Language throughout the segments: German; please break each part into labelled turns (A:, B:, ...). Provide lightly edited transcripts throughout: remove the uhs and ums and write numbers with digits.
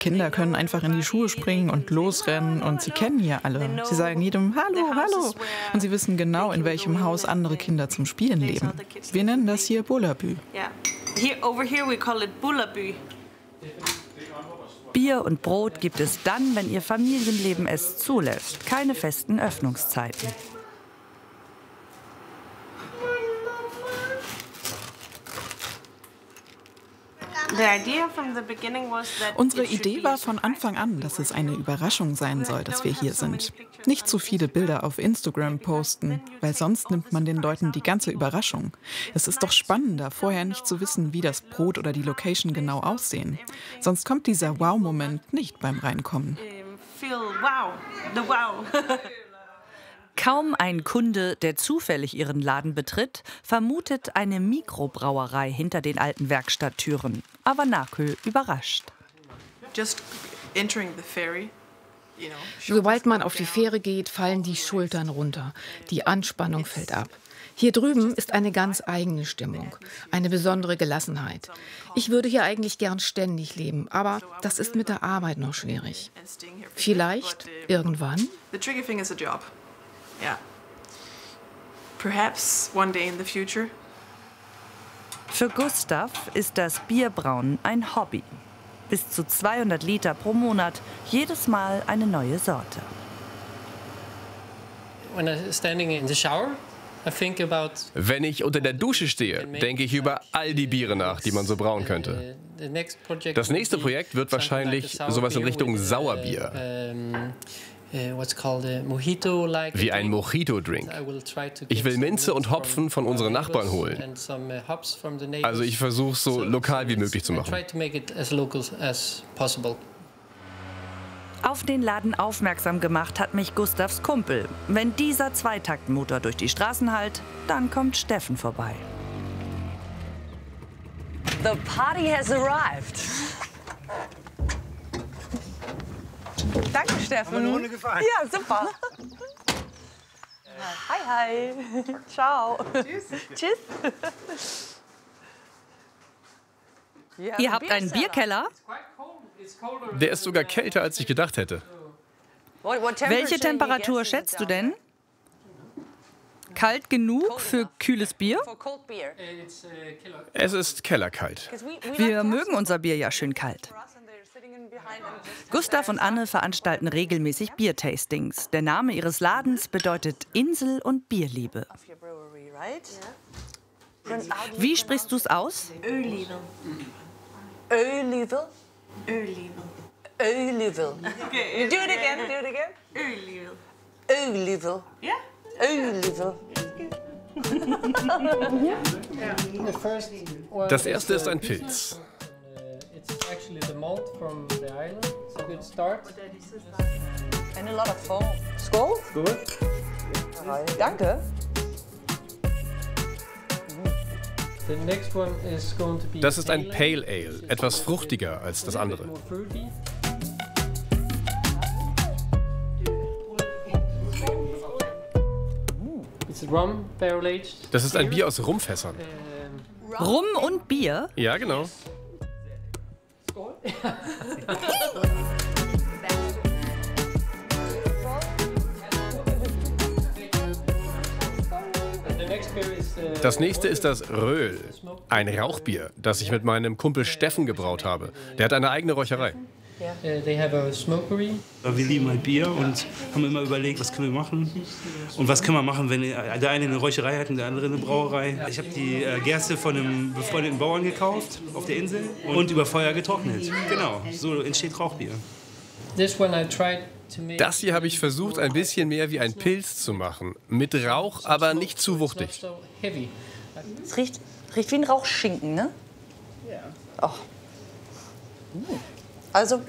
A: Kinder können einfach in die Schuhe springen und losrennen und sie kennen hier alle. Sie sagen jedem Hallo, hallo. Und sie wissen genau, in welchem Haus andere Kinder zum Spielen leben. Wir nennen das hier Bullabü.
B: Bier und Brot gibt es dann, wenn ihr Familienleben es zulässt. Keine festen Öffnungszeiten.
A: Unsere Idee war von Anfang an, dass es eine Überraschung sein soll, dass wir hier sind. Nicht zu viele Bilder auf Instagram posten, weil sonst nimmt man den Leuten die ganze Überraschung. Es ist doch spannender, vorher nicht zu wissen, wie das Brot oder die Location genau aussehen. Sonst kommt dieser Wow-Moment nicht beim Reinkommen.
B: Kaum ein Kunde, der zufällig ihren Laden betritt, vermutet eine Mikrobrauerei hinter den alten Werkstatttüren. Avanakö überrascht.
C: Sobald man auf die Fähre geht, fallen die Schultern runter. Die Anspannung fällt ab. Hier drüben ist eine ganz eigene Stimmung, eine besondere Gelassenheit. Ich würde hier eigentlich gern ständig leben, aber das ist mit der Arbeit noch schwierig. Vielleicht irgendwann?
D: Yeah. Perhaps one day in the future.
B: Für Gustav ist das Bierbrauen ein Hobby. Bis zu 200 Liter pro Monat, jedes Mal eine neue Sorte.
E: Wenn ich unter der Dusche stehe, denke ich über all die Biere nach, die man so brauen könnte. Das nächste Projekt wird wahrscheinlich sowas in Richtung Sauerbier. Wie ein Mojito-Drink. Ich will Minze und Hopfen von unseren Nachbarn holen. Also ich versuche es so lokal wie möglich zu machen.
B: Auf den Laden aufmerksam gemacht hat mich Gustavs Kumpel. Wenn dieser Zweitaktmotor durch die Straßen hallt, dann kommt Steffen vorbei.
F: The party has arrived. Danke, Steffen.
G: Haben wir eine Runde gefahren?
F: Ja, super. Hi, hi. Ciao. Tschüss. Tschüss.
B: Ihr habt einen Bierkeller?
E: Der ist sogar kälter, als ich gedacht hätte.
B: Welche Temperatur schätzt du denn? Kalt genug für kühles Bier?
E: Es ist kellerkalt.
B: Wir mögen unser Bier ja schön kalt. Gustav und Anne veranstalten regelmäßig Biertastings. Der Name ihres Ladens bedeutet Insel und Bierliebe. Wie sprichst du es aus?
F: Ölivel. Ölivel? Ölivel. Ölivel. Okay. Do it again, do it again. Ölivel. Ölivel. Ja? Ölivel.
E: Das erste ist ein Pilz.
F: And a lot of foam. Skål.
G: Gut.
F: Danke.
E: Das ist ein Pale Ale, etwas fruchtiger als das andere. Das ist ein Bier aus Rumfässern.
B: Rum und Bier?
E: Ja, genau. Das nächste ist das Röhl, ein Rauchbier, das ich mit meinem Kumpel Steffen gebraut habe. Der hat eine eigene Räucherei.
G: Wir lieben halt Bier und haben immer überlegt, was können wir machen. Und was können wir machen, wenn der eine eine Räucherei hat und der andere eine Brauerei. Ich habe die Gerste von einem befreundeten Bauern gekauft auf der Insel und über Feuer getrocknet. Genau, so entsteht Rauchbier.
E: Das hier habe ich versucht, ein bisschen mehr wie ein Pilz zu machen. Mit Rauch, aber nicht zu wuchtig.
F: Es riecht wie ein Rauchschinken, ne? Oh. Also.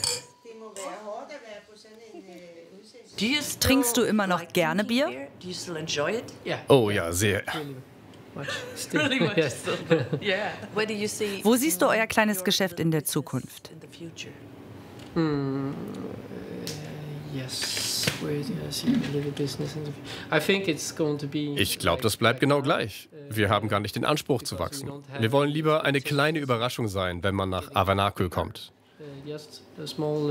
B: Trinkst du immer noch gerne Bier?
E: Oh ja, sehr.
B: Wo siehst du euer kleines Geschäft in der Zukunft?
E: Ich glaube, das bleibt genau gleich. Wir haben gar nicht den Anspruch zu wachsen. Wir wollen lieber eine kleine Überraschung sein, wenn man nach Avanakö kommt.